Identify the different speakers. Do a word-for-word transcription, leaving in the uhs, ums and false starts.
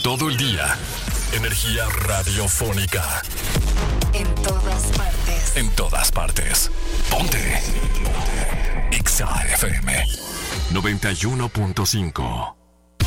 Speaker 1: Todo el día. Energía radiofónica.
Speaker 2: En todas partes.
Speaker 1: En todas partes. Ponte. Ponte. X A F M noventa y uno punto cinco.